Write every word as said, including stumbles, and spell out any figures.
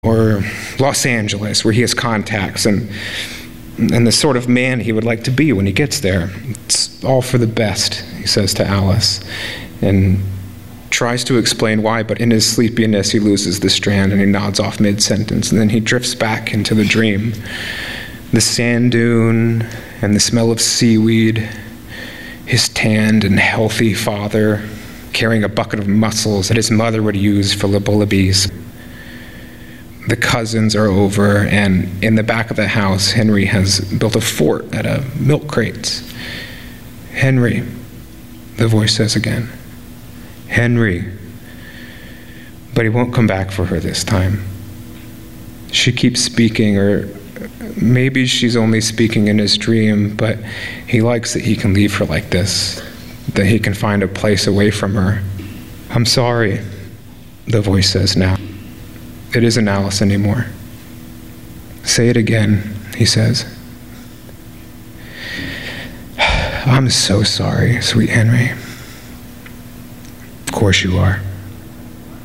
or Los Angeles, where he has contacts, and and the sort of man he would like to be when he gets there. It's all for the best, he says to Alice, and tries to explain why, but in his sleepiness he loses the strand and he nods off mid-sentence, and then he drifts back into the dream. The sand dune and the smell of seaweed, his tanned and healthy father carrying a bucket of mussels that his mother would use for lullabies. The cousins are over, and in the back of the house, Henry has built a fort out of milk crates. Henry, the voice says again. Henry. But he won't come back for her this time. She keeps speaking, or maybe she's only speaking in his dream, but he likes that he can leave her like this, that he can find a place away from her. I'm sorry, the voice says now. It isn't Alice anymore. Say it again, he says. I'm so sorry, sweet Henry. Of course you are.